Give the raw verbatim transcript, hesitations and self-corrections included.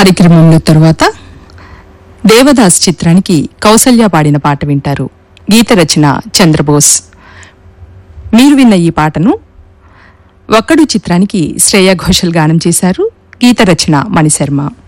కార్యక్రమంలో తరువాత దేవదాస్ చిత్రానికి కౌసల్య పాడిన పాట వింటారు. గీత రచన చంద్రబోస్. మీరు విన్న ఈ పాటను ఒక్కడు చిత్రానికి శ్రేయా ఘోషల్ గానం చేశారు. గీత రచన మణిశర్మ.